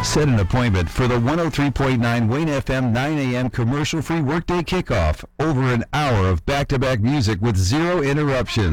Set an appointment for the 103.9 Wayne FM 9 a.m. commercial-free workday kickoff. Over an hour of back-to-back music with zero interruptions.